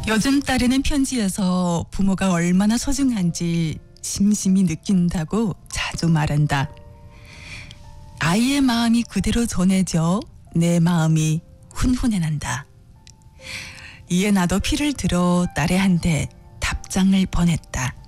요즘 딸에는 편지에서 부모가 얼마나 소중한지 심심히 느낀다고 자주 말한다. 아이의 마음이 그대로 전해져 내 마음이 훈훈해 난다. 이에 나도 피를 들어 딸애한테 답장을 보냈다.